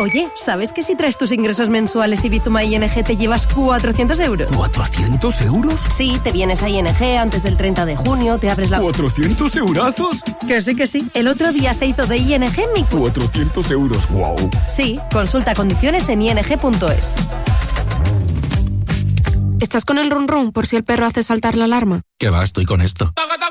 Oye, ¿sabes que si traes tus ingresos mensuales y Bizuma ING te llevas 400 euros? ¿400 euros? Sí, te vienes a ING antes del 30 de junio, te abres la... ¿400 eurazos? Que sí. El otro día se hizo de ING mi... 400 euros, wow. Sí, consulta condiciones en ing.es. ¿Estás con el run run por si el perro hace saltar la alarma? ¿Qué va? Estoy con esto.